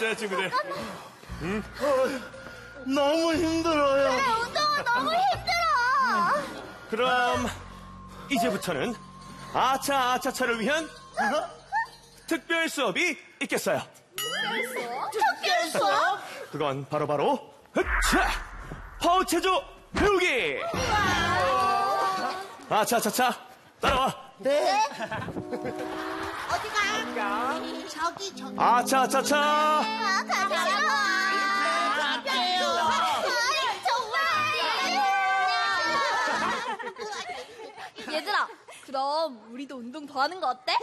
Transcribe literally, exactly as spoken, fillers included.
어땠어요, 친구들? 응? 어, 너무 힘들어요. 네, 운동은 너무 힘들어. 그럼 이제부터는 아차 아차차를 위한 특별 수업이 있겠어요. 특별 수업? 그건 바로바로 흑차 허우체조 배우기. 아차차차 따라와. 네. 어디가? 저기 저기. 아차차차. 아, 가자고. 갈게요. 정말. 얘들아, 그럼 우리도 운동 더 하는 거 어때?